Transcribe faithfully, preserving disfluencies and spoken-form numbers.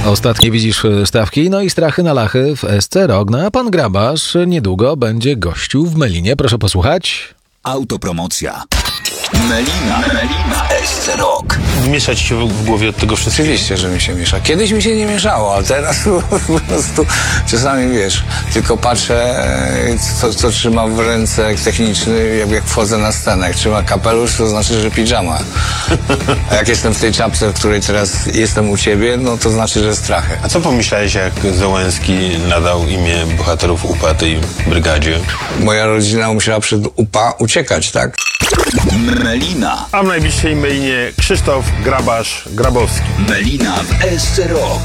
Ostatnio widzisz stawki, no i strachy na lachy w S C Rock. No a pan Grabarz niedługo będzie gościł w Melinie. Proszę posłuchać. Autopromocja. Melina, Melina, S C Rock. Miesza ci się w głowie od tego wszystkiego? Oczywiście, że mi się miesza. Kiedyś mi się nie mieszało, a teraz po prostu czasami, wiesz, tylko patrzę, co, co trzyma w ręce techniczny, jak, jak wchodzę na scenę. Jak trzyma kapelusz, to znaczy, że pidżama. A jak jestem w tej czapce, w której teraz jestem u ciebie, no to znaczy, że strachy. A co pomyślałeś, jak Załęski nadał imię bohaterów U P A tej brygadzie? Moja rodzina musiała przed U P A uciekać, tak? Melina. A w najbliższej Melinie Krzysztof Grabarz Grabowski. Melina w S C Rock.